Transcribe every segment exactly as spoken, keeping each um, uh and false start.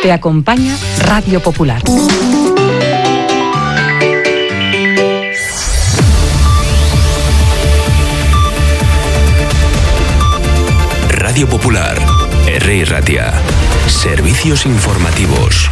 Te acompaña Radio Popular. Radio Popular, R. Ratia. Servicios informativos.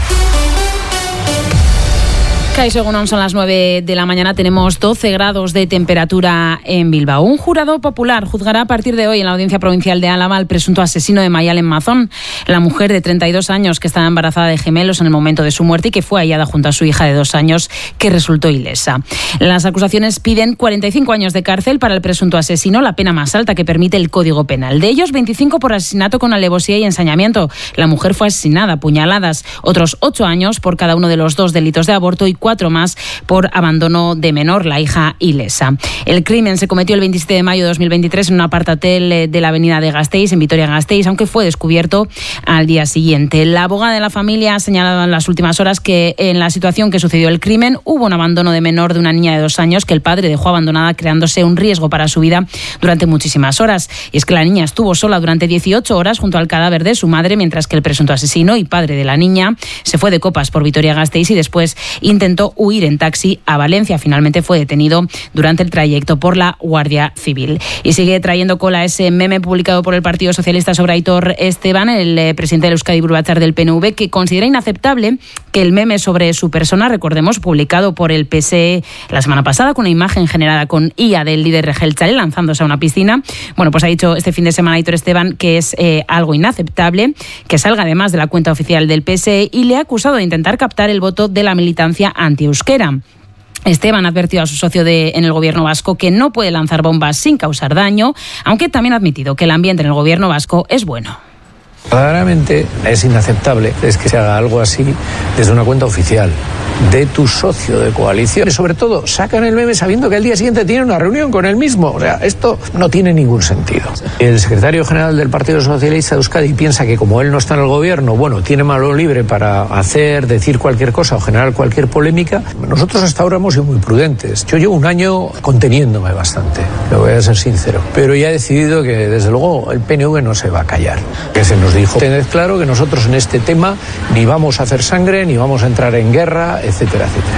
Kaixo egunon, son las nueve de la mañana, tenemos doce grados de temperatura en Bilbao. Un jurado popular juzgará a partir de hoy en la Audiencia Provincial de Álava al presunto asesino de Maialen Mazón, la mujer de treinta y dos años que estaba embarazada de gemelos en el momento de su muerte y que fue hallada junto a su hija de dos años que resultó ilesa. Las acusaciones piden cuarenta y cinco años de cárcel para el presunto asesino, la pena más alta que permite el Código Penal. De ellos, veinticinco por asesinato con alevosía y ensañamiento. La mujer fue asesinada a puñaladas. Otros ocho años por cada uno de los dos delitos de aborto y cuatro más por abandono de menor, la hija ilesa. El crimen se cometió el veintisiete de mayo de dos mil veintitrés en un apartatel de la avenida de Gasteiz, en Vitoria-Gasteiz, aunque fue descubierto al día siguiente. La abogada de la familia ha señalado en las últimas horas que en la situación que sucedió el crimen hubo un abandono de menor de una niña de dos años que el padre dejó abandonada, creándose un riesgo para su vida durante muchísimas horas. Y es que la niña estuvo sola durante dieciocho horas junto al cadáver de su madre, mientras que el presunto asesino y padre de la niña se fue de copas por Vitoria-Gasteiz y después intentó huir en taxi a Valencia. Finalmente fue detenido durante el trayecto por la Guardia Civil. Y sigue trayendo cola ese meme publicado por el Partido Socialista sobre Aitor Esteban, el eh, presidente del Euskadi Buru Batzar del P N V, que considera inaceptable que el meme sobre su persona, recordemos, publicado por el P S E la semana pasada con una imagen generada con I A del líder Jeltzale lanzándose a una piscina. Bueno, pues ha dicho este fin de semana Aitor Esteban que es eh, algo inaceptable, que salga además de la cuenta oficial del P S E y le ha acusado de intentar captar el voto de la militancia anti-euskera. Esteban ha advertido a su socio de, en el gobierno vasco que no puede lanzar bombas sin causar daño, aunque también ha admitido que el ambiente en el gobierno vasco es bueno. Verdaderamente es inaceptable es que se haga algo así desde una cuenta oficial de tu socio de coalición. Y sobre todo, sacan el meme sabiendo que al día siguiente tienen una reunión con él mismo. O sea, esto no tiene ningún sentido. El secretario general del Partido Socialista de Euskadi piensa que como él no está en el gobierno, bueno, tiene mano libre para hacer, decir cualquier cosa o generar cualquier polémica. Nosotros hasta ahora hemos sido muy prudentes. Yo llevo un año conteniéndome bastante, le voy a ser sincero. Pero ya he decidido que, desde luego, el P N V no se va a callar. Que se nos dijo, tened claro que nosotros en este tema ni vamos a hacer sangre, ni vamos a entrar en guerra, etcétera, etcétera.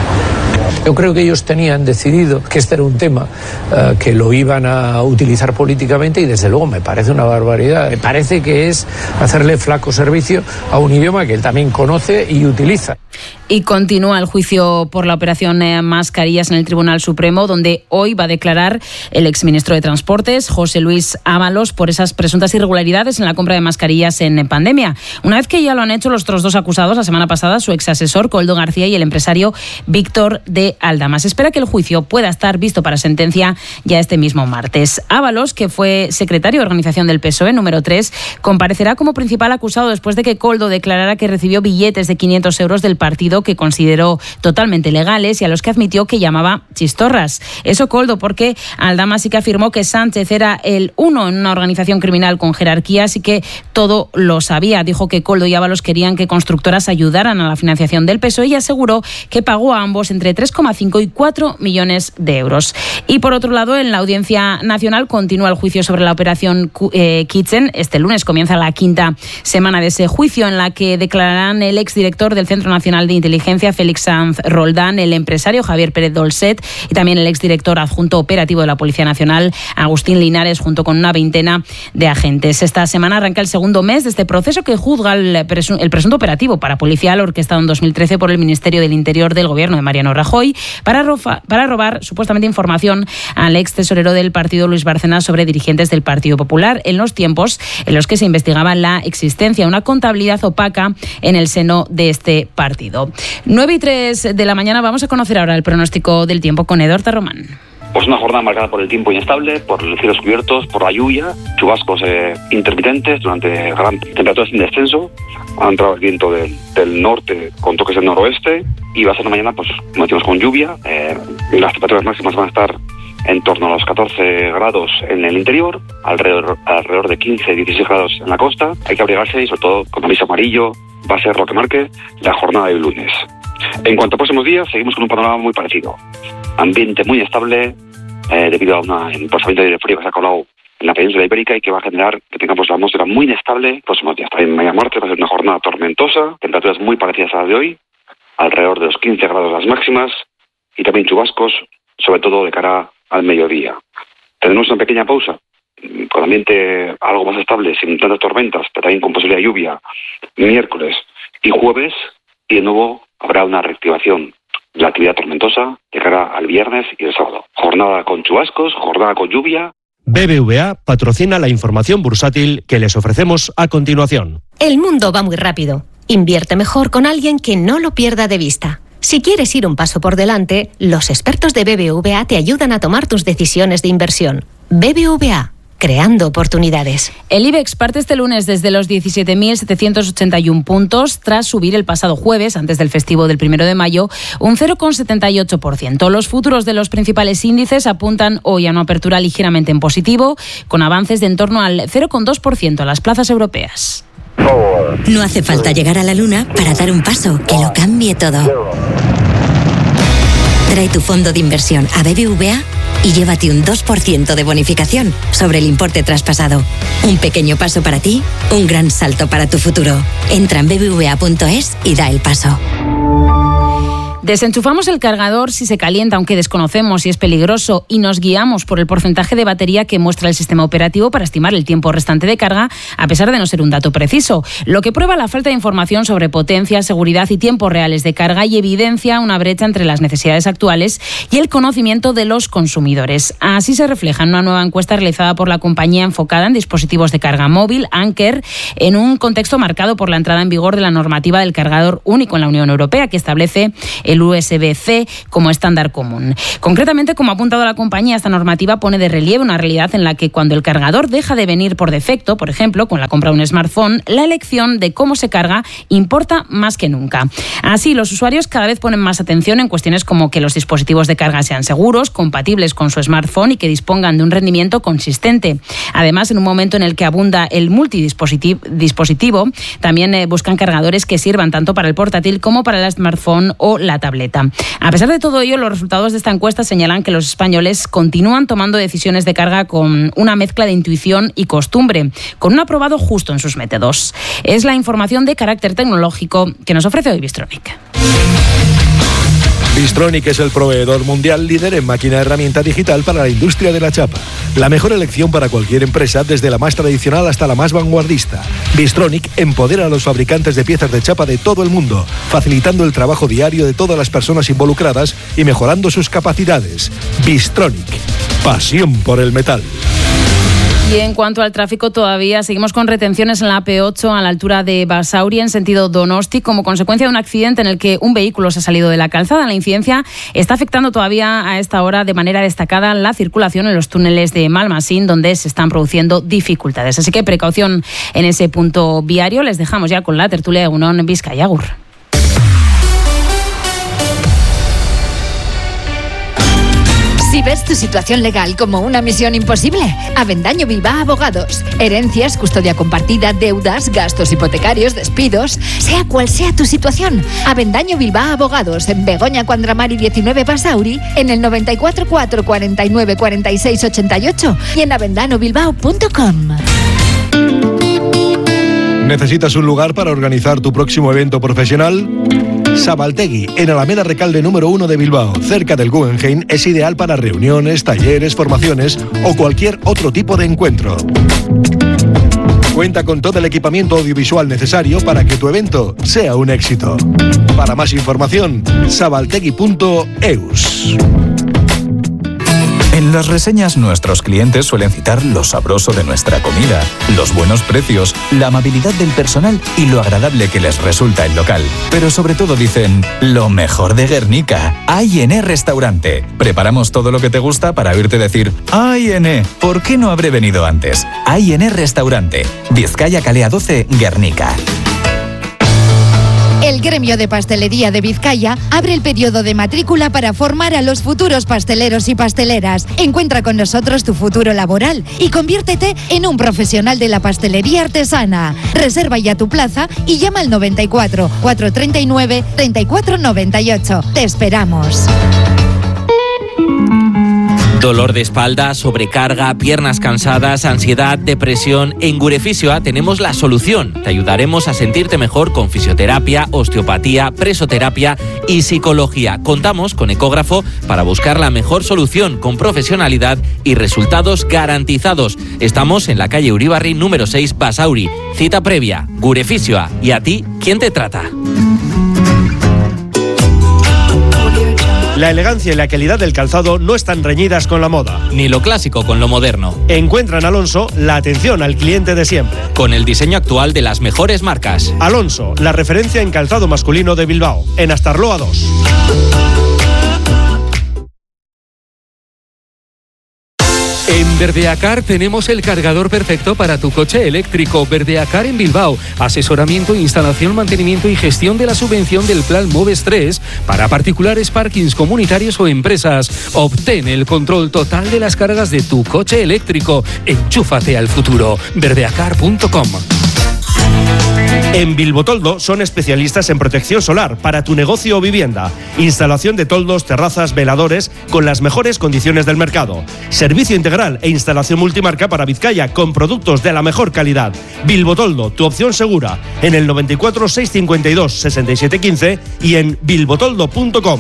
Yo creo que ellos tenían decidido que este era un tema uh, que lo iban a utilizar políticamente y desde luego me parece una barbaridad. Me parece que es hacerle flaco servicio a un idioma que él también conoce y utiliza. Y continúa el juicio por la operación eh, Mascarillas en el Tribunal Supremo, donde hoy va a declarar el exministro de Transportes, José Luis Ábalos, por esas presuntas irregularidades en la compra de mascarillas en pandemia. Una vez que ya lo han hecho los otros dos acusados la semana pasada, su exasesor, Koldo García, y el empresario Víctor de Aldama. Se espera que el juicio pueda estar visto para sentencia ya este mismo martes. Ábalos, que fue secretario de organización del P S O E, número tres, comparecerá como principal acusado después de que Koldo declarara que recibió billetes de quinientos euros del partido que consideró totalmente legales y a los que admitió que llamaba chistorras. Eso Koldo, porque Aldama sí que afirmó que Sánchez era el uno en una organización criminal con jerarquías y que todo lo sabía. Dijo que Koldo y Ábalos querían que constructoras ayudaran a la financiación del P S O E y aseguró que pagó a ambos entre tres coma cinco y cuatro millones de euros. Y por otro lado, en la Audiencia Nacional continúa el juicio sobre la operación eh, Kitchen. Este lunes comienza la quinta semana de ese juicio, en la que declararán el exdirector del Centro Nacional de Inteligencia, Félix Sanz Roldán, el empresario Javier Pérez Dolcet y también el exdirector adjunto operativo de la Policía Nacional, Agustín Linares, junto con una veintena de agentes. Esta semana arranca el segundo mes de este proceso que juzga el, presu- el presunto operativo parapolicial orquestado en dos mil trece por el Ministerio del Interior del Gobierno de Mariano Rajoy para, rofa, para robar supuestamente información al ex tesorero del partido, Luis Bárcenas, sobre dirigentes del Partido Popular en los tiempos en los que se investigaba la existencia de una contabilidad opaca en el seno de este partido. nueve y tres de la mañana, vamos a conocer ahora el pronóstico del tiempo con Eduardo Román. Pues una jornada marcada por el tiempo inestable, por los cielos cubiertos, por la lluvia, chubascos eh, intermitentes durante gran temperaturas en descenso. Ha entrado el viento del, del norte con toques del noroeste y va a ser una mañana, pues, como decimos, con lluvia. Eh, las temperaturas máximas van a estar en torno a los catorce grados en el interior, alrededor, alrededor de quince a dieciséis grados en la costa. Hay que abrigarse y sobre todo con aviso amarillo va a ser lo que marque la jornada del lunes. En cuanto a próximos días, seguimos con un panorama muy parecido. Ambiente muy estable eh, debido a un embolsamiento de aire frío que se ha colado en la península ibérica y que va a generar que tengamos la atmósfera muy inestable próximos días. También mañana martes va a ser una jornada tormentosa, temperaturas muy parecidas a las de hoy, alrededor de los quince grados las máximas, y también chubascos, sobre todo de cara al mediodía. Tenemos una pequeña pausa, con ambiente algo más estable, sin tantas tormentas, pero también con posibilidad de lluvia, miércoles y jueves, y de nuevo habrá una reactivación de la actividad tormentosa de cara al viernes y el sábado. Jornada con chubascos, jornada con lluvia. B B V A patrocina la información bursátil que les ofrecemos a continuación. El mundo va muy rápido. Invierte mejor con alguien que no lo pierda de vista. Si quieres ir un paso por delante, los expertos de B B V A te ayudan a tomar tus decisiones de inversión. B B V A, creando oportunidades. El IBEX parte este lunes desde los diecisiete mil setecientos ochenta y uno puntos, tras subir el pasado jueves, antes del festivo del primero de mayo, un cero coma setenta y ocho por ciento. Los futuros de los principales índices apuntan hoy a una apertura ligeramente en positivo, con avances de en torno al cero coma dos por ciento a las plazas europeas. No hace falta llegar a la luna para dar un paso que lo cambie todo. Trae tu fondo de inversión a B B V A y llévate un dos por ciento de bonificación sobre el importe traspasado. Un pequeño paso para ti, un gran salto para tu futuro. Entra en b b v a punto es y da el paso. Desenchufamos el cargador si se calienta, aunque desconocemos si es peligroso, y nos guiamos por el porcentaje de batería que muestra el sistema operativo para estimar el tiempo restante de carga, a pesar de no ser un dato preciso, lo que prueba la falta de información sobre potencia, seguridad y tiempos reales de carga, y evidencia una brecha entre las necesidades actuales y el conocimiento de los consumidores. Así se refleja en una nueva encuesta realizada por la compañía enfocada en dispositivos de carga móvil, Anker, en un contexto marcado por la entrada en vigor de la normativa del cargador único en la Unión Europea, que establece el U S B C como estándar común. Concretamente, como ha apuntado la compañía, esta normativa pone de relieve una realidad en la que cuando el cargador deja de venir por defecto, por ejemplo, con la compra de un smartphone, la elección de cómo se carga importa más que nunca. Así, los usuarios cada vez ponen más atención en cuestiones como que los dispositivos de carga sean seguros, compatibles con su smartphone y que dispongan de un rendimiento consistente. Además, en un momento en el que abunda el multidispositivo, también eh, buscan cargadores que sirvan tanto para el portátil como para el smartphone o la tableta. A pesar de todo ello, los resultados de esta encuesta señalan que los españoles continúan tomando decisiones de carga con una mezcla de intuición y costumbre, con un aprobado justo en sus métodos. Es la información de carácter tecnológico que nos ofrece hoy Bystronic. Bystronic es el proveedor mundial líder en máquina herramienta digital para la industria de la chapa. La mejor elección para cualquier empresa, desde la más tradicional hasta la más vanguardista. Bystronic empodera a los fabricantes de piezas de chapa de todo el mundo, facilitando el trabajo diario de todas las personas involucradas y mejorando sus capacidades. Bystronic, pasión por el metal. Y en cuanto al tráfico, todavía seguimos con retenciones en la A P ocho a la altura de Basauri en sentido Donosti, como consecuencia de un accidente en el que un vehículo se ha salido de la calzada. La incidencia está afectando todavía a esta hora de manera destacada la circulación en los túneles de Malmasín, donde se están produciendo dificultades. Así que precaución en ese punto viario. Les dejamos ya con la tertulia de Egunon Bizkaia Agur. Si ves tu situación legal como una misión imposible, Avendaño Bilbao Abogados. Herencias, custodia compartida, deudas, gastos hipotecarios, despidos, sea cual sea tu situación. Avendaño Bilbao Abogados, en Begoña Cuandramari diecinueve Basauri, en el noventa y cuatro cuatro cuarenta y nueve cuarenta y seis ochenta y ocho y en avendano bilbao punto com. ¿Necesitas un lugar para organizar tu próximo evento profesional? Sabaltegui, en Alameda Recalde número uno de Bilbao, cerca del Guggenheim, es ideal para reuniones, talleres, formaciones o cualquier otro tipo de encuentro. Cuenta con todo el equipamiento audiovisual necesario para que tu evento sea un éxito. Para más información, sabaltegui punto eus. En las reseñas, nuestros clientes suelen citar lo sabroso de nuestra comida, los buenos precios, la amabilidad del personal y lo agradable que les resulta el local. Pero sobre todo dicen, lo mejor de Guernica, A y N Restaurante. Preparamos todo lo que te gusta para oírte decir, A y N, ¿por qué no habré venido antes? A y N Restaurante, Vizcaya Calea doce, Guernica. El Gremio de Pastelería de Vizcaya abre el periodo de matrícula para formar a los futuros pasteleros y pasteleras. Encuentra con nosotros tu futuro laboral y conviértete en un profesional de la pastelería artesana. Reserva ya tu plaza y llama al noventa y cuatro, cuatrocientos treinta y nueve, treinta y cuatro noventa y ocho. Te esperamos. Dolor de espalda, sobrecarga, piernas cansadas, ansiedad, depresión. En Gurefisio tenemos la solución. Te ayudaremos a sentirte mejor con fisioterapia, osteopatía, presoterapia y psicología. Contamos con ecógrafo para buscar la mejor solución con profesionalidad y resultados garantizados. Estamos en la calle Uribarri número seis, Basauri. Cita previa, Gurefisio. ¿Y a ti, quién te trata? La elegancia y la calidad del calzado no están reñidas con la moda. Ni lo clásico con lo moderno. Encuentra en Alonso la atención al cliente de siempre. Con el diseño actual de las mejores marcas. Alonso, la referencia en calzado masculino de Bilbao. En Astarloa dos. En Verdeacar tenemos el cargador perfecto para tu coche eléctrico. Verdeacar en Bilbao. Asesoramiento, instalación, mantenimiento y gestión de la subvención del Plan Moves tres para particulares, parkings comunitarios o empresas. Obtén el control total de las cargas de tu coche eléctrico. Enchúfate al futuro. verdeacar punto com. En Bilbotoldo son especialistas en protección solar para tu negocio o vivienda. Instalación de toldos, terrazas, veladores con las mejores condiciones del mercado. Servicio integral e instalación multimarca para Vizcaya con productos de la mejor calidad. Bilbotoldo, tu opción segura. En el noventa y cuatro, seiscientos cincuenta y dos, sesenta y siete quince y en bilbotoldo punto com.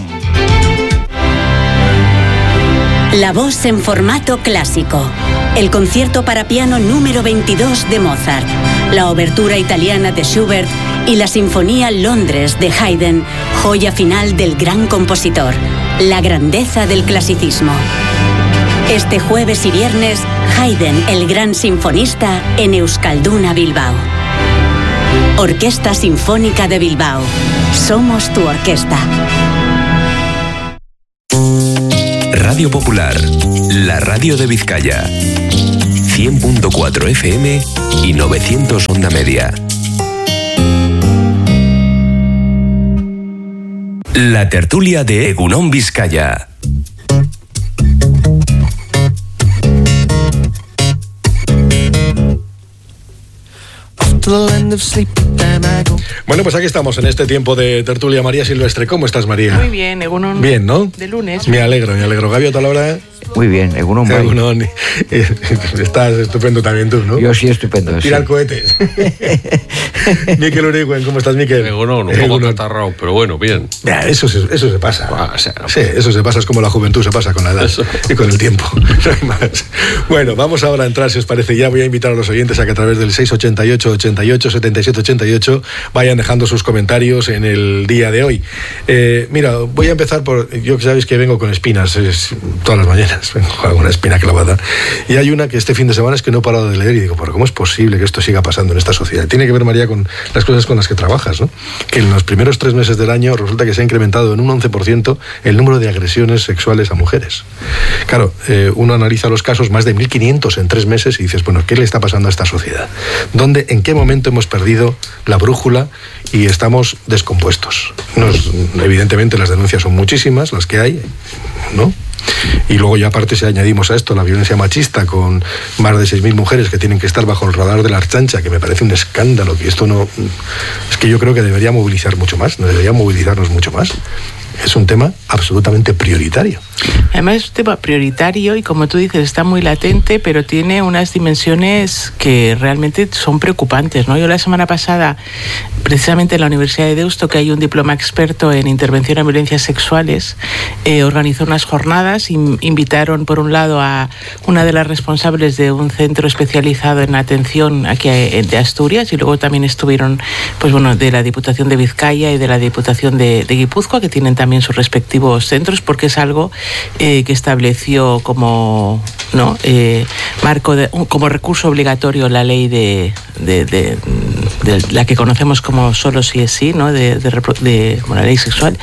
La voz en formato clásico. El concierto para piano número veintidós de Mozart, la obertura italiana de Schubert y la Sinfonía Londres de Haydn, joya final del gran compositor, la grandeza del clasicismo. Este jueves y viernes, Haydn, el gran sinfonista, en Euskalduna, Bilbao. Orquesta Sinfónica de Bilbao. Somos tu orquesta. Radio Popular, la radio de Vizcaya. cien punto cuatro F M y novecientos onda media. La tertulia de Egunon Vizcaya. Bueno, pues aquí estamos en este tiempo de tertulia. María Silvestre, ¿cómo estás, María? Muy bien, Egunon. Bien, ¿no? De lunes. Me alegro, me alegro. Gaviota, la hora. Muy bien, Egunon. Egunon. Estás estupendo también tú, ¿no? Yo sí, estupendo. Tirar sí. cohetes. Miquel Urigüen, ¿cómo estás, Miquel? Egunon, un poco catarrao, pero bueno, bien. Ya, eso, se, eso se pasa. Ah, o sea, no. Sí, eso se pasa, es como la juventud se pasa con la edad eso. Y con el tiempo. No hay más. Bueno, vamos ahora a entrar, si os parece ya. Voy a invitar a los oyentes a que a través del seis ochenta y ocho, ochenta y ocho, setenta y siete ochenta y ocho vayan dejando sus comentarios en el día de hoy. Eh, mira, voy a empezar por... Yo que sabéis que vengo con espinas es, todas las mañanas, vengo con alguna espina clavada. Y hay una que este fin de semana es que no he parado de leer y digo, ¿pero cómo es posible que esto siga pasando en esta sociedad? Tiene que ver, María, con las cosas con las que trabajas, ¿no? Que en los primeros tres meses del año resulta que se ha incrementado en un once por ciento el número de agresiones sexuales a mujeres. Claro, eh, uno analiza los casos, más de mil quinientos en tres meses y dices, bueno, ¿qué le está pasando a esta sociedad? ¿Dónde, en qué momento hemos perdido la brújula y estamos descompuestos? Nos, evidentemente las denuncias son muchísimas, las que hay, ¿no? Y luego ya aparte si añadimos a esto la violencia machista con más de seis mil mujeres que tienen que estar bajo el radar de la Archancha, que me parece un escándalo, que esto no... Es que yo creo que debería movilizar mucho más, debería movilizarnos mucho más. Es un tema absolutamente prioritario. Además es un tema prioritario y, como tú dices, está muy latente, pero tiene unas dimensiones que realmente son preocupantes, ¿no? Yo la semana pasada, precisamente en la Universidad de Deusto, que hay un diploma experto en intervención en violencias sexuales, eh, organizó unas jornadas y invitaron, por un lado, a una de las responsables de un centro especializado en atención aquí de Asturias, y luego también estuvieron, pues bueno, de la Diputación de Vizcaya y de la Diputación de, de Guipúzcoa, que tienen también sus respectivos centros, porque es algo eh, que estableció como no eh, marco de, como recurso obligatorio la ley de, de, de, de la que conocemos como solo sí es sí, ¿no? de, de, de bueno, la ley sexual,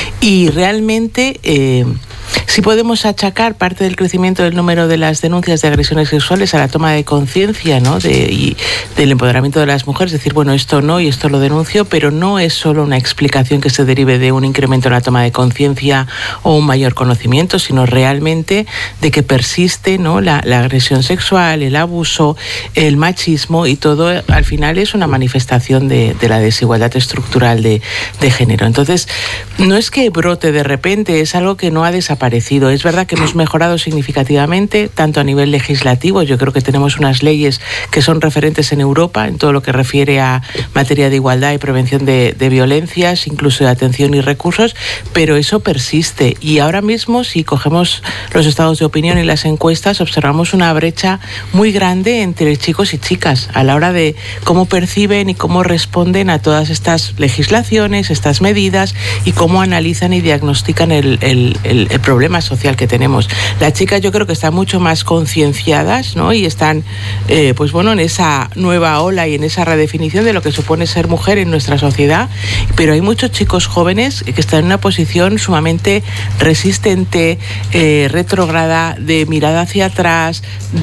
y realmente eh, sí podemos achacar parte del crecimiento del número de las denuncias de agresiones sexuales a la toma de conciencia, ¿no? de, y del empoderamiento de las mujeres, decir, bueno, esto no y esto lo denuncio, pero no es solo una explicación que se derive de un incremento en la toma de conciencia o un mayor conocimiento, sino realmente de que persiste, ¿no? la, la agresión sexual, el abuso, el machismo, y todo al final es una manifestación de, de la desigualdad estructural de, de género. Entonces, no es que brote de repente, es algo que no ha desaparecido desaparecido. Es verdad que hemos mejorado significativamente, tanto a nivel legislativo, yo creo que tenemos unas leyes que son referentes en Europa en todo lo que refiere a materia de igualdad y prevención de, de violencias, incluso de atención y recursos, pero eso persiste. Y ahora mismo, si cogemos los estados de opinión y las encuestas, observamos una brecha muy grande entre chicos y chicas a la hora de cómo perciben y cómo responden a todas estas legislaciones, estas medidas, y cómo analizan y diagnostican el, el, el, el problema social que tenemos. Las chicas yo creo que están mucho más concienciadas, ¿no? Y están eh, pues bueno, en esa nueva ola y en esa redefinición de lo que supone ser mujer en nuestra sociedad, pero hay muchos chicos jóvenes que están en una posición sumamente resistente, eh, retrógrada, de mirada hacia atrás,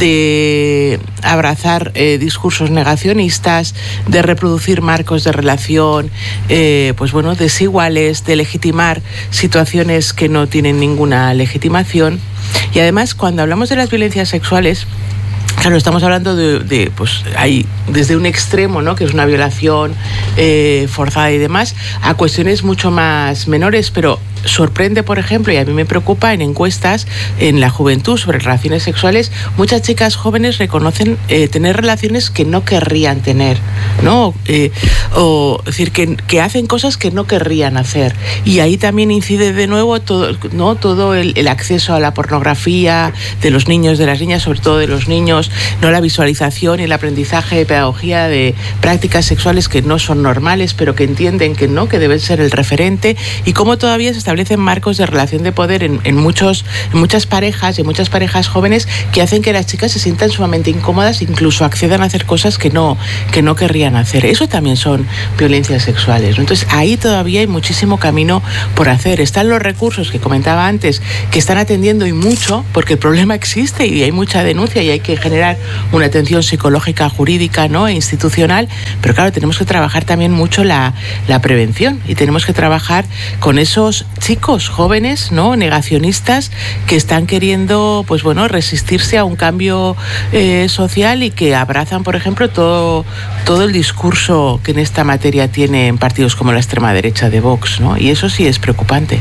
de abrazar eh, discursos negacionistas, de reproducir marcos de relación eh, pues bueno, desiguales, de legitimar situaciones que no tienen ninguna legitimación. Y además, cuando hablamos de las violencias sexuales, claro, estamos hablando de, de, pues hay desde un extremo, ¿no?, que es una violación eh, forzada y demás, a cuestiones mucho más menores, pero sorprende, por ejemplo, y a mí me preocupa, en encuestas en la juventud sobre relaciones sexuales, muchas chicas jóvenes reconocen eh, tener relaciones que no querrían tener, ¿no? Eh, o es decir, que, que hacen cosas que no querrían hacer. Y ahí también incide de nuevo todo, ¿no?, todo el, el acceso a la pornografía de los niños, de las niñas, sobre todo de los niños, no la visualización y el aprendizaje de pedagogía de prácticas sexuales que no son normales, pero que entienden que no, que deben ser el referente, y cómo todavía se está establecen marcos de relación de poder en, en, muchos, en muchas parejas, en muchas parejas jóvenes, que hacen que las chicas se sientan sumamente incómodas, incluso accedan a hacer cosas que no, que no querrían hacer. Eso también son violencias sexuales, ¿no? Entonces ahí todavía hay muchísimo camino por hacer. Están los recursos que comentaba antes, que están atendiendo, y mucho, porque el problema existe y hay mucha denuncia y hay que generar una atención psicológica, jurídica, ¿no?, e institucional, pero claro, tenemos que trabajar también mucho la, la prevención, y tenemos que trabajar con esos chicos jóvenes, ¿no?, negacionistas, que están queriendo, pues bueno, resistirse a un cambio eh, social, y que abrazan, por ejemplo, todo, todo el discurso que en esta materia tienen partidos como la extrema derecha de Vox, ¿no? Y eso sí es preocupante.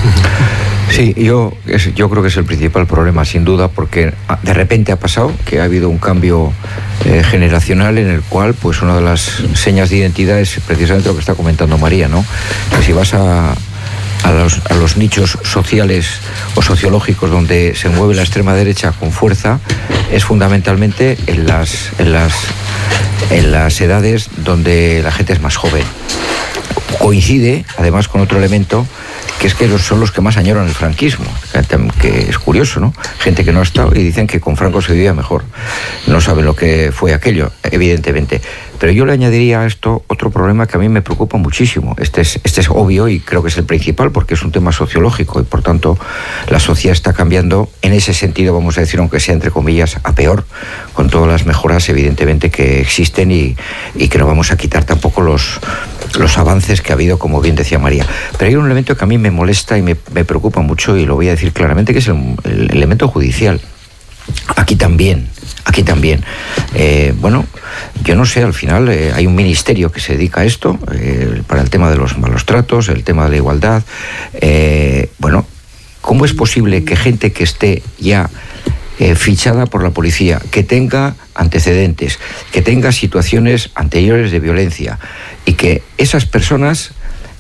Sí, yo, yo creo que es el principal problema, sin duda, porque de repente ha pasado que ha habido un cambio eh, generacional en el cual, pues, una de las señas de identidad es precisamente lo que está comentando María, ¿no? Que si vas a A los, a los nichos sociales o sociológicos donde se mueve la extrema derecha con fuerza, es fundamentalmente en las, en las, en las edades donde la gente es más joven. Coincide, además, con otro elemento, que es que son los que más añoran el franquismo, que es curioso, ¿no? Gente que no ha estado y dicen que con Franco se vivía mejor. No saben lo que fue aquello, evidentemente. Pero yo le añadiría a esto otro problema que a mí me preocupa muchísimo. Este es, este es obvio y creo que es el principal, porque es un tema sociológico y, por tanto, la sociedad está cambiando en ese sentido, vamos a decir, aunque sea entre comillas, a peor, con todas las mejoras, evidentemente, que existen, y, y que no vamos a quitar tampoco los, los avances que ha habido, como bien decía María. Pero hay un elemento que a mí me molesta y me, me preocupa mucho, y lo voy a decir claramente, que es el, el elemento judicial. Aquí también, aquí también. Eh, bueno, yo no sé, al final eh, hay un ministerio que se dedica a esto, eh, para el tema de los malos tratos, el tema de la igualdad. Eh, bueno, ¿cómo es posible que gente que esté ya eh, fichada por la policía, que tenga antecedentes, que tenga situaciones anteriores de violencia, y que esas personas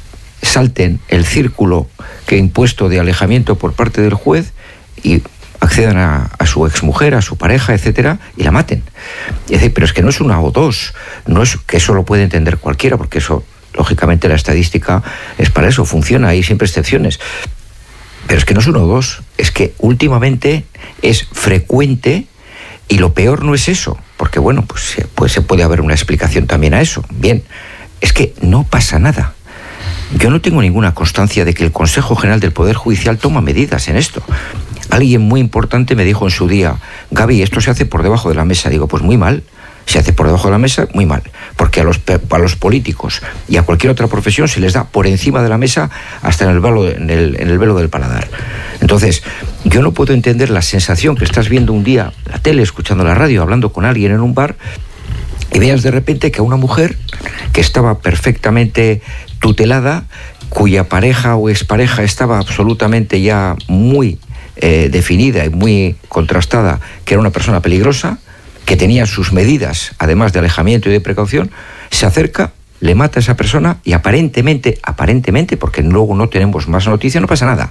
salten el círculo que ha impuesto de alejamiento por parte del juez y accedan a, a su exmujer, a su pareja, etcétera, y la maten? Es decir, pero es que no es una o dos, no es que eso lo puede entender cualquiera, porque eso, lógicamente, la estadística es para eso, funciona, hay siempre excepciones. Pero es que no es uno o dos, es que últimamente es frecuente, y lo peor no es eso, porque bueno, pues, pues se puede haber una explicación también a eso. Bien, es que no pasa nada. Yo no tengo ninguna constancia de que el Consejo General del Poder Judicial toma medidas en esto. Alguien muy importante me dijo en su día: Gaby, esto se hace por debajo de la mesa. Digo, pues muy mal. Se hace por debajo de la mesa, muy mal. Porque a los, a los políticos y a cualquier otra profesión se les da por encima de la mesa, hasta en el velo, en el, en el velo del paladar. Entonces, yo no puedo entender la sensación que estás viendo un día la tele, escuchando la radio, hablando con alguien en un bar, y veas de repente que a una mujer que estaba perfectamente tutelada, cuya pareja o expareja estaba absolutamente ya muy eh, definida y muy contrastada, que era una persona peligrosa, que tenía sus medidas, además de alejamiento y de precaución, se acerca, le mata a esa persona y aparentemente, aparentemente, porque luego no tenemos más noticias, no pasa nada.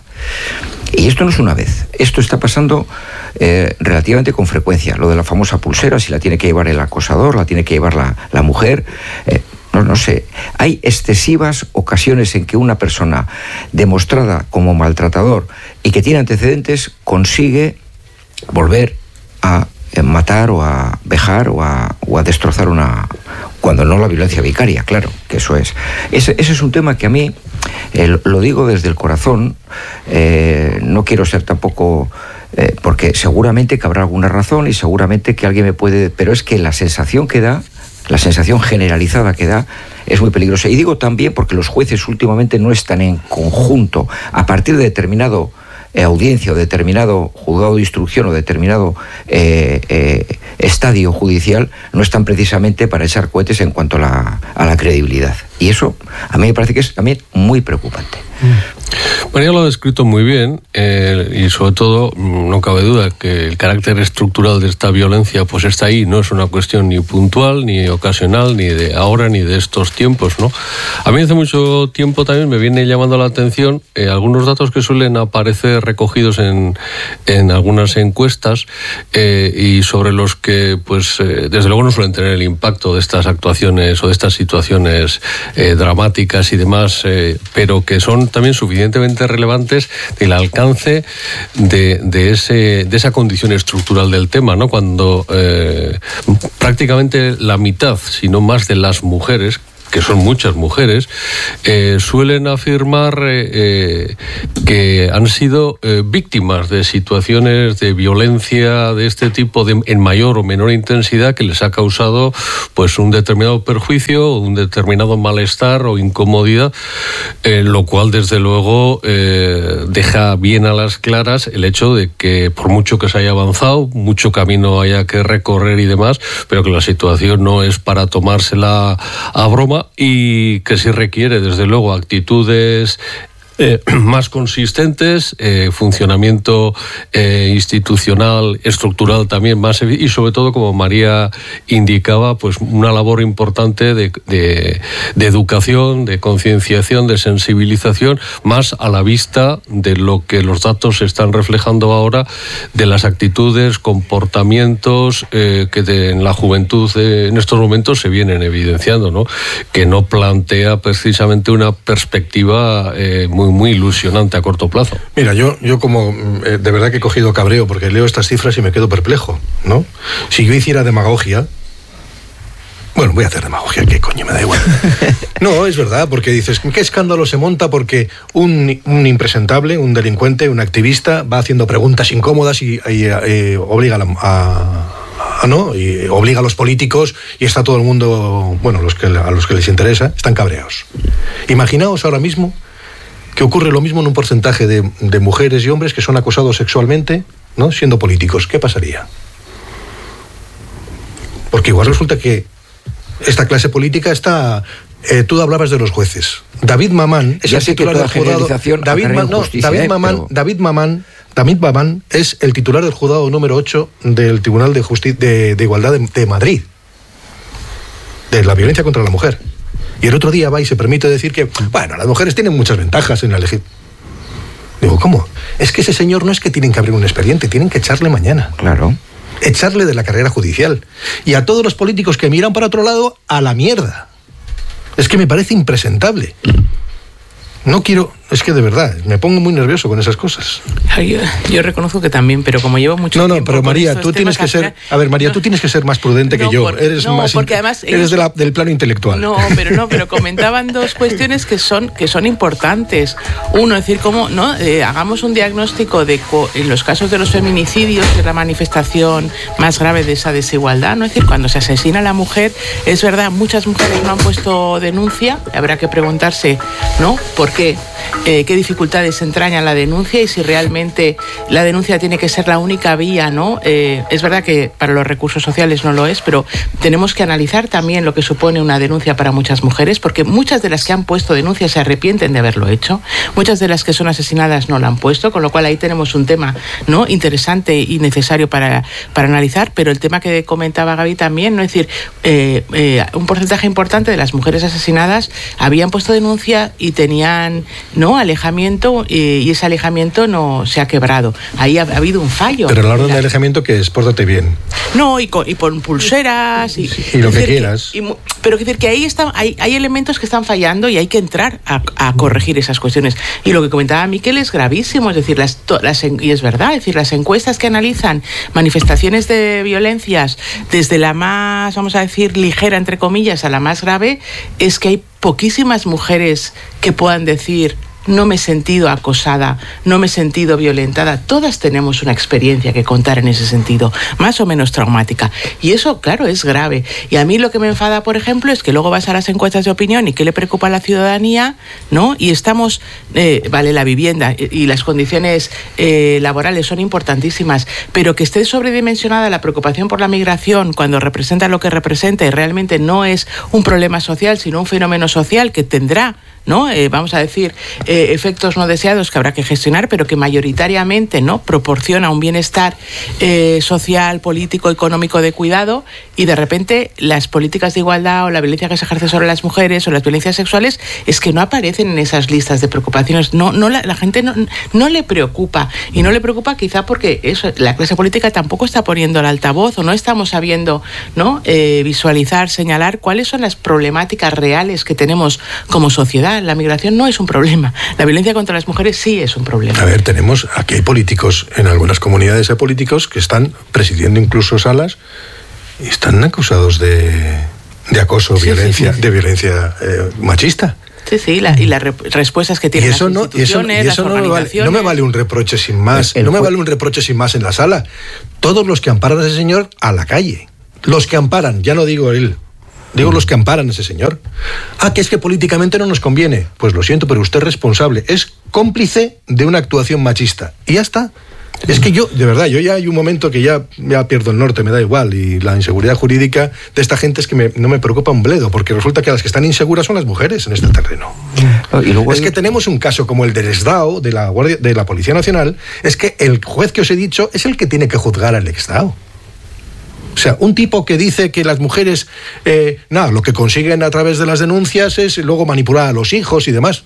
Y esto no es una vez, esto está pasando eh, relativamente con frecuencia. Lo de la famosa pulsera, si la tiene que llevar el acosador, la tiene que llevar la, la mujer, eh, no, no sé. Hay excesivas ocasiones en que una persona demostrada como maltratador y que tiene antecedentes consigue volver a matar o a vejar o a, o a destrozar una... cuando no la violencia vicaria, claro, que eso es. Ese, ese es un tema que a mí, eh, lo digo desde el corazón, eh, no quiero ser tampoco... Eh, porque seguramente que habrá alguna razón y seguramente que alguien me puede... Pero es que la sensación que da, la sensación generalizada que da, es muy peligrosa. Y digo también porque los jueces últimamente no están en conjunto a partir de determinado... audiencia o determinado juzgado de instrucción o determinado eh, eh, estadio judicial, no están precisamente para echar cohetes en cuanto a la, a la credibilidad. Y eso a mí me parece que es también muy preocupante. María lo ha descrito muy bien eh, y sobre todo no cabe duda que el carácter estructural de esta violencia pues está ahí, no es una cuestión ni puntual, ni ocasional, ni de ahora, ni de estos tiempos, ¿no? A mí hace mucho tiempo también me viene llamando la atención eh, algunos datos que suelen aparecer recogidos en, en algunas encuestas eh, y sobre los que pues eh, desde luego no suelen tener el impacto de estas actuaciones o de estas situaciones eh, dramáticas y demás, eh, pero que son también suficientemente relevantes del alcance de, de, ese, de esa condición estructural del tema, ¿no? Cuando eh, prácticamente la mitad, si no más de las mujeres, que son muchas mujeres, eh, suelen afirmar eh, eh, que han sido eh, víctimas de situaciones de violencia de este tipo de, en mayor o menor intensidad que les ha causado pues un determinado perjuicio, un determinado malestar o incomodidad, eh, lo cual desde luego eh, deja bien a las claras el hecho de que por mucho que se haya avanzado, mucho camino haya que recorrer y demás, pero que la situación no es para tomársela a broma, y que sí requiere desde luego actitudes Eh, más consistentes, eh, funcionamiento eh, institucional, estructural también más, y sobre todo, como María indicaba, pues una labor importante de, de, de educación, de concienciación, de sensibilización, más a la vista de lo que los datos están reflejando ahora, de las actitudes, comportamientos eh, que de, en la juventud eh, en estos momentos se vienen evidenciando, ¿no? Que no plantea precisamente una perspectiva eh, muy muy ilusionante a corto plazo. Mira, yo, yo como eh, de verdad que he cogido cabreo porque leo estas cifras y me quedo perplejo, ¿no? Si yo hiciera demagogia, bueno, voy a hacer demagogia, qué coño, me da igual. No, es verdad, porque dices, ¿qué escándalo se monta porque un, un impresentable, un delincuente, un activista va haciendo preguntas incómodas y, y eh, obliga a, la, a Ah, ¿no? Y obliga a los políticos y está todo el mundo, bueno, los que, a los que les interesa, están cabreados. Imaginaos ahora mismo que ocurre lo mismo en un porcentaje de, de mujeres y hombres que son acosados sexualmente, ¿no? Siendo políticos. ¿Qué pasaría? Porque igual resulta que esta clase política está... Eh, tú hablabas de los jueces. David Mamán es ya el titular del juzgado. David, Ma, no, David, eh, Mamán, pero... David Mamán, David Mamán es el titular del juzgado número ocho del Tribunal de, Justi- de, de Igualdad de, de Madrid, de la violencia contra la mujer. Y el otro día va y se permite decir que, bueno, las mujeres tienen muchas ventajas en la legislación. Digo, ¿cómo? Es que ese señor no es que tienen que abrir un expediente, tienen que echarle mañana. Claro. Echarle de la carrera judicial. Y a todos los políticos que miran para otro lado, a la mierda. Es que me parece impresentable. No quiero... Es que de verdad, me pongo muy nervioso con esas cosas. Yo, yo reconozco que también, pero como llevo mucho no, no, tiempo... No, no, pero María, tú tienes que ser... A ver, María, no, tú tienes que ser más prudente no, que yo. Por, eres no, más... porque además... Eres ellos, de la, del plano intelectual. No, pero no, pero comentaban dos cuestiones que son, que son importantes. Uno, es decir, cómo, ¿no? Eh, hagamos un diagnóstico de... En los casos de los feminicidios, que es la manifestación más grave de esa desigualdad, ¿no? Es decir, cuando se asesina a la mujer, es verdad, muchas mujeres no han puesto denuncia, habrá que preguntarse, ¿no? ¿Por qué? eh, qué dificultades entraña la denuncia y si realmente la denuncia tiene que ser la única vía, ¿no? Eh, es verdad que para los recursos sociales no lo es, pero tenemos que analizar también lo que supone una denuncia para muchas mujeres, porque muchas de las que han puesto denuncia se arrepienten de haberlo hecho, muchas de las que son asesinadas no la han puesto, con lo cual ahí tenemos un tema, ¿no?, interesante y necesario para, para analizar, pero el tema que comentaba Gaby también, ¿no? Es decir, eh, eh, un porcentaje importante de las mujeres asesinadas habían puesto denuncia y tenían, ¿no?, alejamiento, eh, y ese alejamiento no se ha quebrado. Ahí ha, ha habido un fallo. Pero la orden de alejamiento que es, pórtate bien. No, y con, y con pulseras y, y lo que quieras. Que, y, pero quiero decir que ahí está, hay, hay elementos que están fallando y hay que entrar a, a corregir esas cuestiones. Y lo que comentaba Miquel es gravísimo, es decir, las, las, y es verdad, es decir, las encuestas que analizan manifestaciones de violencias desde la más, vamos a decir, ligera, entre comillas, a la más grave, es que hay poquísimas mujeres que puedan decir: no me he sentido acosada, no me he sentido violentada. Todas tenemos una experiencia que contar en ese sentido, más o menos traumática. Y eso, claro, es grave. Y a mí lo que me enfada, por ejemplo, es que luego vas a las encuestas de opinión y qué le preocupa a la ciudadanía, ¿no? Y estamos, eh, vale, la vivienda y las condiciones eh, laborales son importantísimas, pero que esté sobredimensionada la preocupación por la migración cuando representa lo que representa y realmente no es un problema social, sino un fenómeno social que tendrá, ¿no? Eh, vamos a decir, eh, efectos no deseados que habrá que gestionar, pero que mayoritariamente, ¿no?, proporciona un bienestar eh, social, político, económico de cuidado, y de repente las políticas de igualdad o la violencia que se ejerce sobre las mujeres o las violencias sexuales es que no aparecen en esas listas de preocupaciones. No, no la, la gente no, no le preocupa, y no le preocupa quizá porque eso, la clase política tampoco está poniendo el altavoz o no estamos sabiendo, ¿no?, eh, visualizar, señalar cuáles son las problemáticas reales que tenemos como sociedad. La migración no es un problema. La violencia contra las mujeres sí es un problema. A ver, tenemos, aquí hay políticos, en algunas comunidades hay políticos que están presidiendo incluso salas y están acusados de, de acoso, sí, violencia, sí, sí. de violencia eh, machista. Sí, sí, la, y las re respuestas que tienen y eso las instituciones, no, y eso, y eso las no organizaciones... Me vale, no me vale un reproche sin más, el, el no me vale un reproche sin más en la sala. Todos los que amparan a ese señor, a la calle. Los que amparan, ya no digo él, digo los que amparan a ese señor. Ah, que es que políticamente no nos conviene. Pues lo siento, pero usted es responsable, es cómplice de una actuación machista. Y ya está. Es que yo, de verdad, yo ya hay un momento que ya, ya pierdo el norte, me da igual, y la inseguridad jurídica de esta gente es que me, no me preocupa un bledo, porque resulta que las que están inseguras son las mujeres en este terreno. Y luego es hay... que tenemos un caso como el del Exdao, de la, Guardia, de la Policía Nacional, es que el juez que os he dicho es el que tiene que juzgar al Exdao. O sea, un tipo que dice que las mujeres, eh, nada, lo que consiguen a través de las denuncias es luego manipular a los hijos y demás.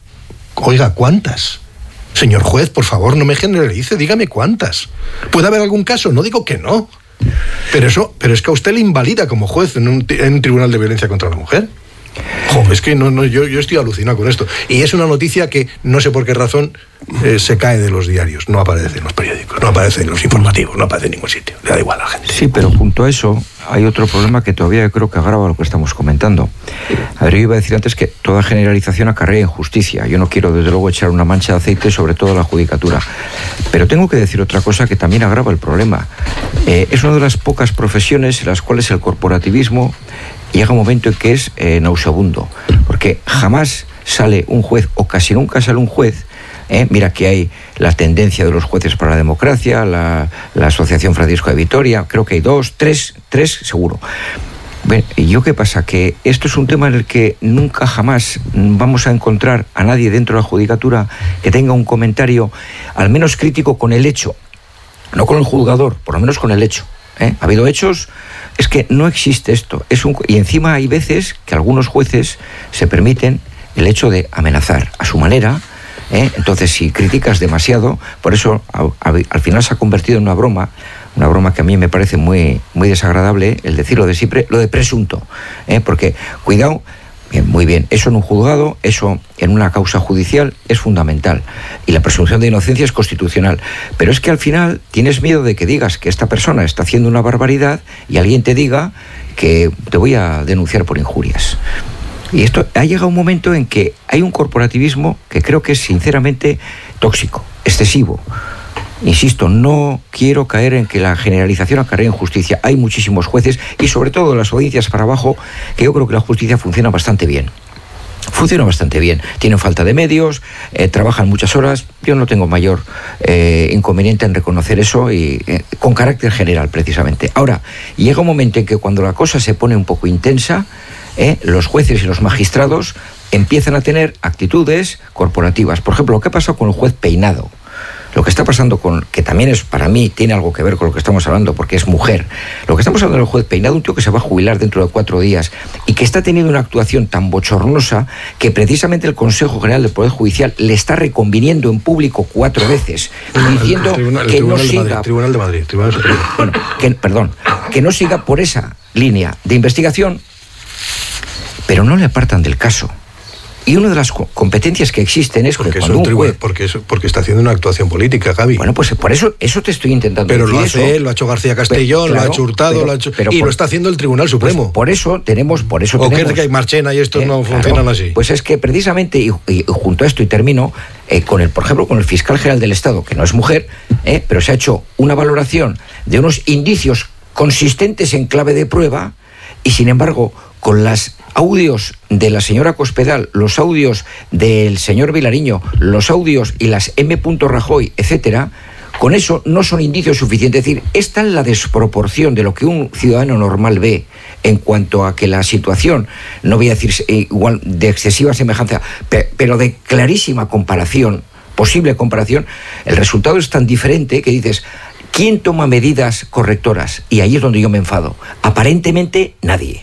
Oiga, ¿cuántas? Señor juez, por favor, no me generalice, dígame cuántas. ¿Puede haber algún caso? No digo que no. Pero eso, pero es que a usted le invalida como juez en un, en un tribunal de violencia contra la mujer. Jo, es que no, no, yo, yo estoy alucinado con esto. Y es una noticia que no sé por qué razón eh, se cae de los diarios, no aparece en los periódicos, no aparece en los informativos, no aparece en ningún sitio. Le da igual a la gente. Sí, pero junto a eso hay otro problema que todavía yo creo que agrava lo que estamos comentando. A ver, yo iba a decir antes que toda generalización acarrea injusticia. Yo no quiero desde luego echar una mancha de aceite sobre toda la judicatura. Pero tengo que decir otra cosa que también agrava el problema. Eh, es una de las pocas profesiones en las cuales el corporativismo llega un momento en que es eh, nauseabundo, porque jamás sale un juez, o casi nunca sale un juez, eh, mira que hay la tendencia de los jueces para la democracia, la, la Asociación Francisco de Vitoria, creo que hay dos, tres, tres seguro. Bueno, ¿y yo qué pasa? Que esto es un tema en el que nunca jamás vamos a encontrar a nadie dentro de la judicatura que tenga un comentario al menos crítico con el hecho, no con el juzgador, por lo menos con el hecho. ¿Eh? Ha habido hechos, es que no existe esto. Es un, y encima hay veces que algunos jueces se permiten el hecho de amenazar a su manera. ¿eh? Entonces, si criticas demasiado, por eso a, a, al final se ha convertido en una broma, una broma que a mí me parece muy, muy desagradable, el decirlo de siempre, lo de presunto. ¿eh? Porque, cuidado, bien, muy bien, eso en un juzgado, eso en una causa judicial es fundamental. Y la presunción de inocencia es constitucional. Pero es que al final tienes miedo de que digas que esta persona está haciendo una barbaridad y alguien te diga que te voy a denunciar por injurias. Y esto ha llegado un momento en que hay un corporativismo que creo que es sinceramente tóxico, excesivo. Insisto, no quiero caer en que la generalización acarrea injusticia. Hay muchísimos jueces y sobre todo las audiencias para abajo que yo creo que la justicia funciona bastante bien. Funciona bastante bien. Tienen falta de medios, eh, trabajan muchas horas. Yo no tengo mayor eh, inconveniente en reconocer eso y eh, con carácter general, precisamente. Ahora, llega un momento en que cuando la cosa se pone un poco intensa, eh, los jueces y los magistrados empiezan a tener actitudes corporativas. Por ejemplo, lo que ha pasado con el juez Peinado. Lo que está pasando con, que también es para mí, tiene algo que ver con lo que estamos hablando, porque es mujer. Lo que estamos hablando del juez Peinado, un tío que se va a jubilar dentro de cuatro días y que está teniendo una actuación tan bochornosa que precisamente el Consejo General del Poder Judicial le está reconviniendo en público cuatro veces, diciendo el tribunal, que el no tribunal siga... de Madrid, Tribunal de Madrid, Tribunal Supremo. Bueno, que, perdón, que no siga por esa línea de investigación, pero no le apartan del caso. Y una de las competencias que existen es porque que es cuando un un tribunal, juez... porque, es, porque está haciendo una actuación política, Javi. Bueno, pues por eso eso te estoy intentando pero decir. Pero lo hace eso. él, lo ha hecho García Castellón, pero, claro, lo ha hecho Hurtado, pero, lo ha hecho, pero y por, lo está haciendo el Tribunal Supremo. Pues por eso tenemos... Por eso o tenemos, que hay Marchena y estos eh, no claro, funcionan así. Pues es que precisamente, y, y junto a esto, y termino, eh, con el, por ejemplo, con el Fiscal General del Estado, que no es mujer, eh, pero se ha hecho una valoración de unos indicios consistentes en clave de prueba, y sin embargo, con las audios de la señora Cospedal, los audios del señor Vilariño, los audios y las M. Rajoy, etcétera, con eso no son indicios suficientes. Es decir, es tal la desproporción de lo que un ciudadano normal ve en cuanto a que la situación, no voy a decir igual de excesiva semejanza, pero de clarísima comparación, posible comparación, el resultado es tan diferente que dices, ¿quién toma medidas correctoras? Y ahí es donde yo me enfado. Aparentemente nadie.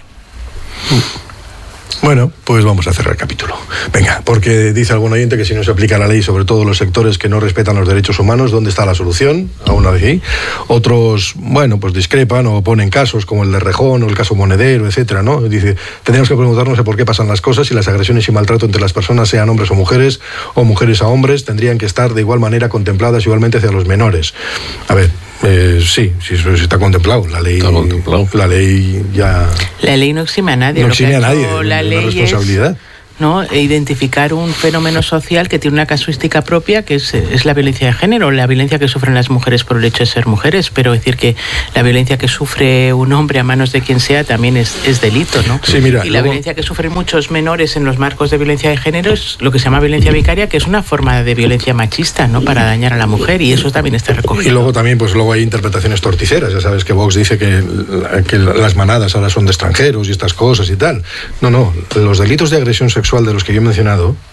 Bueno, pues vamos a cerrar el capítulo. Venga, porque dice algún oyente que si no se aplica la ley, sobre todo los sectores que no respetan los derechos humanos, ¿dónde está la solución? Aún así. Otros, bueno, pues discrepan o ponen casos como el de Rejón o el caso Monedero, etcétera, ¿no? Dice, tendríamos que preguntarnos por qué pasan las cosas, si las agresiones y maltrato entre las personas, sean hombres o mujeres, o mujeres a hombres, tendrían que estar de igual manera contempladas igualmente hacia los menores. A ver, Eh, sí, sí, eso está contemplado. La ley, está contemplado. La ley ya... La ley no exime a nadie. No Lo exime que a nadie la de la ley responsabilidad. Es, ¿no? E identificar un fenómeno social que tiene una casuística propia, que es, es la violencia de género, la violencia que sufren las mujeres por el hecho de ser mujeres, pero decir que la violencia que sufre un hombre a manos de quien sea también es, es delito, ¿no? Sí, mira, y la luego... violencia que sufren muchos menores en los marcos de violencia de género es lo que se llama violencia vicaria, que es una forma de violencia machista, ¿no? Para dañar a la mujer, y eso también está recogido. Y luego también, pues luego hay interpretaciones torticeras. Ya sabes que Vox dice que, que las manadas ahora son de extranjeros y estas cosas y tal. No, no, los delitos de agresión sexual de los que yo he mencionado,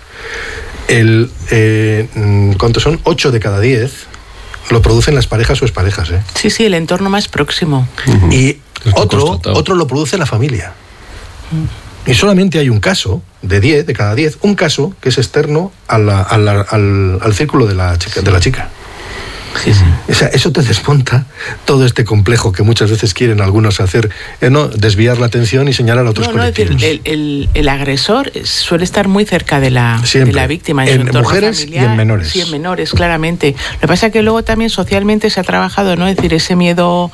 el, eh, ¿cuántos son? ocho de cada diez lo producen las parejas o exparejas, ¿eh? Sí, sí, el entorno más próximo. Uh-huh. Y otro, otro lo produce la familia. Uh-huh. Y solamente hay un caso, de diez, de cada diez, un caso que es externo a la, a la, al, al círculo de la chica. De la chica. Sí, sí. O sea, eso te desmonta todo este complejo que muchas veces quieren algunos hacer, eh, ¿no? Desviar la atención y señalar a otros no, no, colectivos. Es decir, el, el, el agresor suele estar muy cerca de la, de la víctima. En, en su mujeres familiar, y en menores. Sí, en menores, claramente. Lo que pasa es que luego también socialmente se ha trabajado, ¿no? Es decir, ese miedo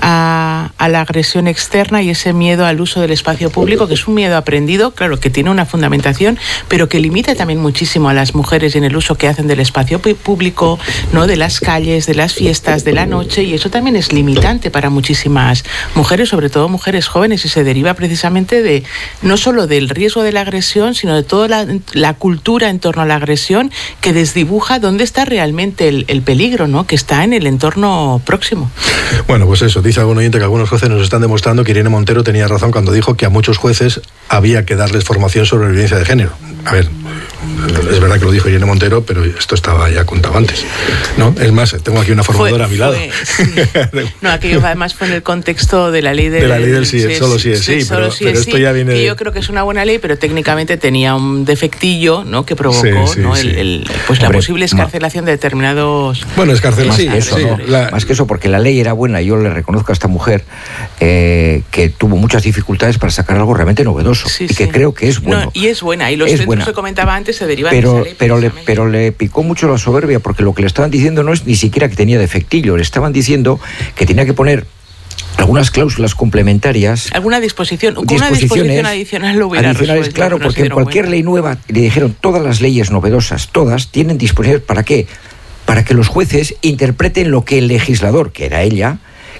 a, a la agresión externa y ese miedo al uso del espacio público, que es un miedo aprendido, claro, que tiene una fundamentación, pero que limita también muchísimo a las mujeres en el uso que hacen del espacio público, ¿no? De las calles, de las fiestas, de la noche, y eso también es limitante para muchísimas mujeres, sobre todo mujeres jóvenes, y se deriva precisamente de no solo del riesgo de la agresión, sino de toda la, la cultura en torno a la agresión, que desdibuja dónde está realmente el, el peligro, ¿no? Que está en el entorno próximo. Bueno, pues eso, dice algún oyente que algunos jueces nos están demostrando que Irene Montero tenía razón cuando dijo que a muchos jueces había que darles formación sobre violencia de género. A ver, es verdad que lo dijo Irene Montero, pero esto estaba ya contado antes, ¿no? Es más, tengo aquí una formadora fue, a mi lado. Fue, sí. No, aquello además fue en el contexto de la ley del, de la ley del sí, sí, solo sí es sí, sí solo pero, sí pero es esto sí, ya viene que de... yo creo que es una buena ley, pero técnicamente tenía un defectillo, ¿no? Que provocó, sí, sí, ¿no? sí. El, el, pues la Hombre, posible escarcelación de determinados... Bueno, escarcelación, más, sí, que eso, sí. ¿no? la... más que eso, porque la ley era buena, y yo le reconozco a esta mujer eh, que tuvo muchas dificultades para sacar algo realmente novedoso, sí, y que sí. creo que es bueno. No, y es buena, y los es centros buena. que comentaba antes se derivan pero, de esa ley. Pero le, pero le picó mucho la soberbia, porque lo que le estaban diciendo no es ni siquiera que tenía defectillo, le estaban diciendo que tenía que poner algunas cláusulas complementarias. Alguna disposición, con una disposición adicional lo hubiera adicionales, resuelto, claro, porque en cualquier cuenta. ley nueva, le dijeron, todas las leyes novedosas, todas, tienen disposiciones, ¿para qué? Para que los jueces interpreten lo que el legislador, que era ella,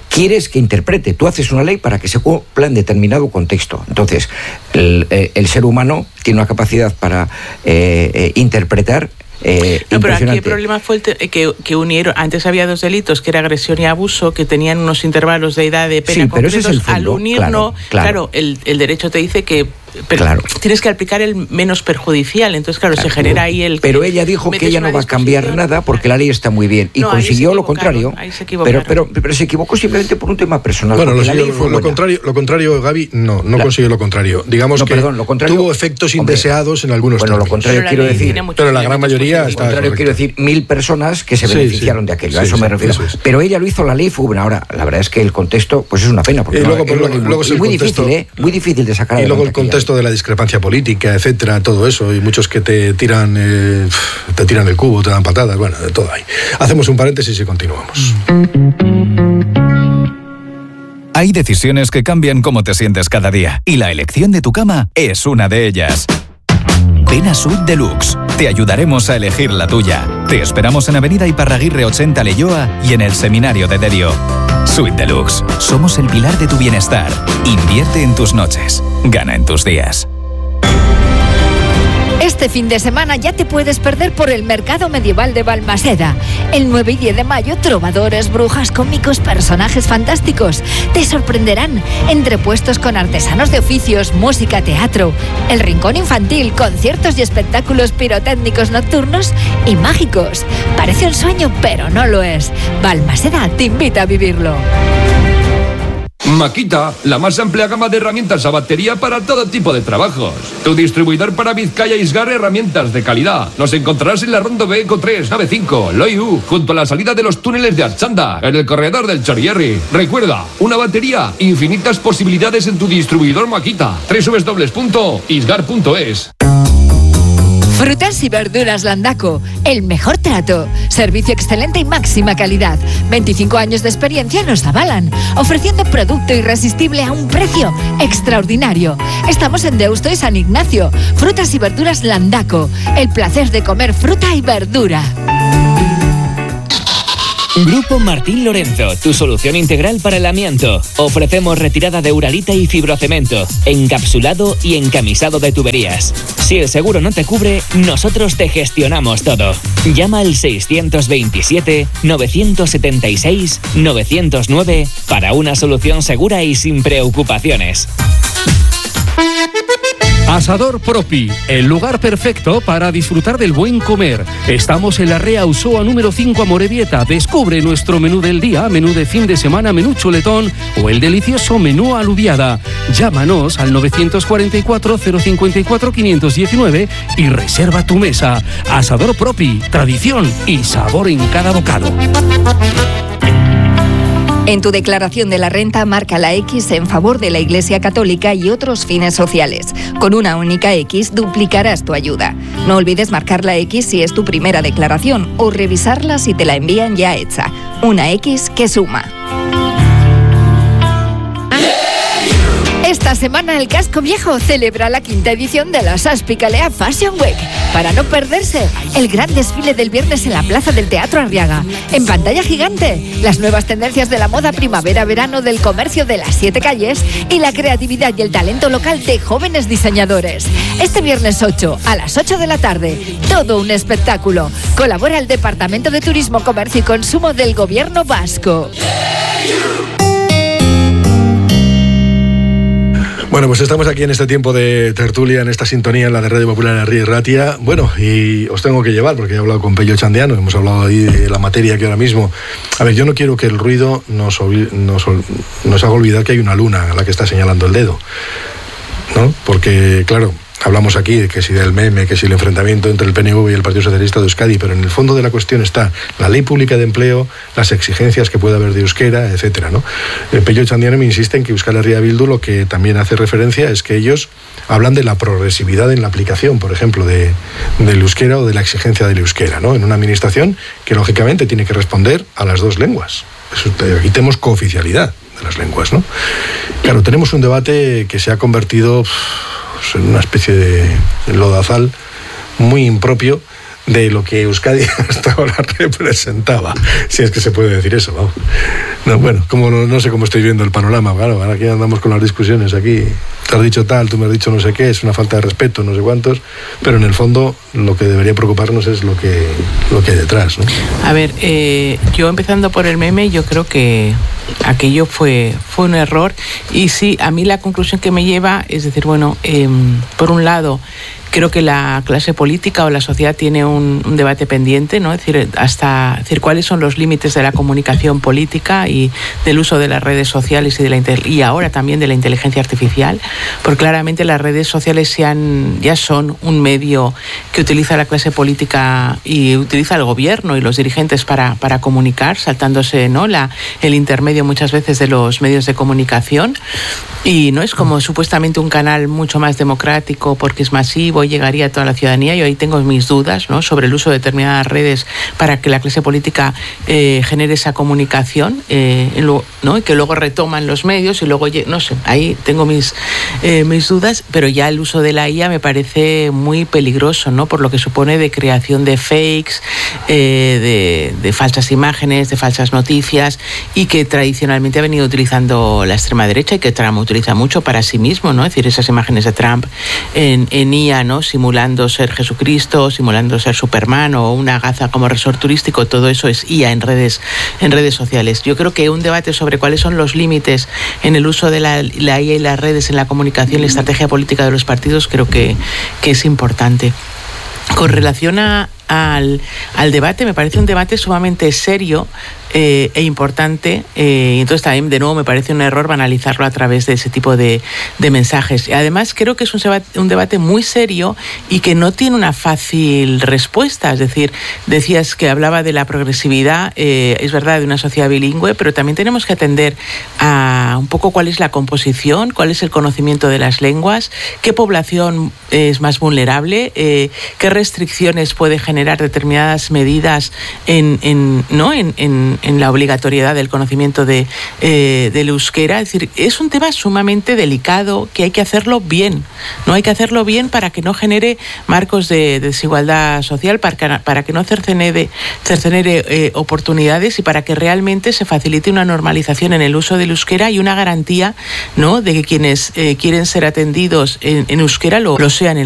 quieres que interprete. Tú haces una ley para que se cumpla en determinado contexto. Entonces, el, el ser humano tiene una capacidad para eh, eh, interpretar. Eh, no, pero aquí el problema fue el te- que, que unieron, antes había dos delitos, que era agresión y abuso, que tenían unos intervalos de edad de pena sí, pero concretos. ese es el fondo, al unir, claro, no, claro. claro el, el derecho te dice que pero claro. tienes que aplicar el menos perjudicial, entonces claro, claro. se genera ahí el... Pero ella dijo que ella no va a cambiar nada porque la ley está muy bien y no, consiguió lo contrario, pero, pero, pero se equivocó simplemente por un tema personal. Bueno, lo, la ley lo, fue lo, contrario, lo contrario, Gaby, no, no la, consiguió lo contrario. Digamos no, que perdón, lo contrario, tuvo efectos hombre, indeseados en algunos bueno, términos. Lo contrario pero quiero decir... Pero la gran mayoría está contrario correcto. quiero decir mil personas que se beneficiaron sí, sí. de aquello, sí, a eso sí, me refiero. Eso es. Pero ella lo hizo, la ley fue buena. Ahora, la verdad es que el contexto, pues es una pena, porque y luego, no, pues, luego, luego es muy contexto, difícil, ¿eh? Muy difícil de sacar y luego el contexto de la discrepancia política, etcétera, todo eso, y muchos que te tiran eh, te tiran el cubo, te dan patadas, bueno, de todo hay. Hacemos un paréntesis y continuamos. Hay decisiones que cambian cómo te sientes cada día, y la elección de tu cama es una de ellas. Ven a Suite Deluxe. Te ayudaremos a elegir la tuya. Te esperamos en Avenida Iparraguirre ochenta Leioa y en el Seminario de Derio. Suite Deluxe. Somos el pilar de tu bienestar. Invierte en tus noches. Gana en tus días. Este fin de semana ya te puedes perder por el Mercado Medieval de Balmaseda. El nueve y diez de mayo, trovadores, brujas, cómicos, personajes fantásticos te sorprenderán entre puestos con artesanos de oficios, música, teatro, el rincón infantil, conciertos y espectáculos pirotécnicos nocturnos y mágicos. Parece un sueño, pero no lo es. Balmaseda te invita a vivirlo. Makita, la más amplia gama de herramientas a batería para todo tipo de trabajos. Tu distribuidor para Vizcaya Isgar, herramientas de calidad. Nos encontrarás en la Rondo B Eco tres, nave cinco, Loiu, junto a la salida de los túneles de Archanda, en el corredor del Chorierri. Recuerda, una batería, infinitas posibilidades en tu distribuidor Makita. doble u doble u doble u punto isgar punto es. Frutas y verduras Landaco, el mejor trato, servicio excelente y máxima calidad. veinticinco años de experiencia nos avalan, ofreciendo producto irresistible a un precio extraordinario. Estamos en Deusto y San Ignacio. Frutas y verduras Landaco, el placer de comer fruta y verdura. Grupo Martín Lorenzo, tu solución integral para el amianto. Ofrecemos retirada de uralita y fibrocemento, encapsulado y encamisado de tuberías. Si el seguro no te cubre, nosotros te gestionamos todo. Llama al seiscientos veintisiete, novecientos setenta y seis, novecientos nueve para una solución segura y sin preocupaciones. Asador Propi, el lugar perfecto para disfrutar del buen comer. Estamos en la Rea Usoa número cinco Amorebieta. Descubre nuestro menú del día, menú de fin de semana, menú chuletón o el delicioso menú alubiada. Llámanos al novecientos cuarenta y cuatro, cero cincuenta y cuatro, quinientos diecinueve y reserva tu mesa. Asador Propi, tradición y sabor en cada bocado. En tu declaración de la renta, marca la X en favor de la Iglesia Católica y otros fines sociales. Con una única X duplicarás tu ayuda. No olvides marcar la X si es tu primera declaración o revisarla si te la envían ya hecha. Una X que suma. Esta semana el Casco Viejo celebra la quinta edición de la Saspicalea Fashion Week. Para no perderse el gran desfile del viernes en la Plaza del Teatro Arriaga. En pantalla gigante, las nuevas tendencias de la moda primavera-verano del comercio de las siete calles y la creatividad y el talento local de jóvenes diseñadores. Este viernes ocho, a las ocho de la tarde, todo un espectáculo. Colabora el Departamento de Turismo, Comercio y Consumo del Gobierno Vasco. Bueno, pues estamos aquí en este tiempo de tertulia, en esta sintonía, en la de Radio Popular en Río Ratia. Bueno, y os tengo que llevar, porque he hablado con Pello Chandiano, hemos hablado ahí de la materia que ahora mismo... A ver, yo no quiero que el ruido nos, nos, nos haga olvidar que hay una luna a la que está señalando el dedo, ¿no? Porque, claro, hablamos aquí de que si del meme, que si el enfrentamiento entre el P N V y el Partido Socialista de Euskadi, pero en el fondo de la cuestión está la ley pública de empleo, las exigencias que puede haber de euskera, etcétera, ¿no? El Pello Chandiano me insiste en que Euskal Herria Bildu lo que también hace referencia es que ellos hablan de la progresividad en la aplicación, por ejemplo, de, del euskera o de la exigencia del euskera, ¿no? En una administración que lógicamente tiene que responder a las dos lenguas. Eso, aquí tenemos cooficialidad de las lenguas, ¿no? Claro, tenemos un debate que se ha convertido en una especie de lodazal muy impropio de lo que Euskadi hasta ahora representaba, si es que se puede decir eso, vamos. No, bueno, como no, no sé cómo estoy viendo el panorama, claro, ahora aquí andamos con las discusiones aquí, te has dicho tal, tú me has dicho no sé qué, es una falta de respeto, no sé cuántos, pero en el fondo lo que debería preocuparnos es lo que, lo que hay detrás, ¿no? A ver, eh, yo empezando por el meme, yo creo que aquello fue, fue un error, y sí, a mí la conclusión que me lleva es decir, bueno, eh, por un lado, creo que la clase política o la sociedad tiene un, un debate pendiente, ¿no? Es decir, hasta es decir, cuáles son los límites de la comunicación política y del uso de las redes sociales y de la y ahora también de la inteligencia artificial, porque claramente las redes sociales se han, ya son un medio que utiliza la clase política y utiliza el gobierno y los dirigentes para, para comunicar, saltándose, ¿no?, la, el intermedio muchas veces de los medios de comunicación, y no es como supuestamente un canal mucho más democrático porque es masivo, llegaría a toda la ciudadanía. Yo ahí tengo mis dudas, ¿no?, sobre el uso de determinadas redes para que la clase política eh, genere esa comunicación, eh, ¿no?, y que luego retoman los medios y luego, no sé, ahí tengo mis, eh, mis dudas, pero ya el uso de la I A me parece muy peligroso, ¿no?, por lo que supone de creación de fakes, eh, de, de falsas imágenes, de falsas noticias, y que tradicionalmente ha venido utilizando la extrema derecha y que Trump utiliza mucho para sí mismo, ¿no? Es decir, esas imágenes de Trump en, en I A, ¿no?, simulando ser Jesucristo, simulando ser Superman o una gaza como resort turístico, todo eso es I A en redes, en redes sociales. Yo creo que un debate sobre cuáles son los límites en el uso de la, la I A y las redes en la comunicación y la estrategia política de los partidos creo que, que es importante. Con relación a, al, al debate, me parece un debate sumamente serio eh, e importante, eh, y entonces también de nuevo me parece un error banalizarlo a través de ese tipo de, de mensajes. Y además creo que es un debate, un debate muy serio y que no tiene una fácil respuesta. Es decir, decías que hablaba de la progresividad, eh, es verdad, de una sociedad bilingüe, pero también tenemos que atender a un poco cuál es la composición, cuál es el conocimiento de las lenguas, qué población es más vulnerable, eh, qué restricciones puede generar determinadas medidas en, en, ¿no? en, en, en la obligatoriedad del conocimiento de, eh, del euskera. Es decir, es un tema sumamente delicado que hay que hacerlo bien, ¿no? Hay que hacerlo bien para que no genere marcos de, de desigualdad social, para que, para que no cercenere, cercenere eh, oportunidades, y para que realmente se facilite una normalización en el uso del euskera y una garantía, ¿no?, de que quienes eh, quieren ser atendidos en, en euskera lo, lo sean en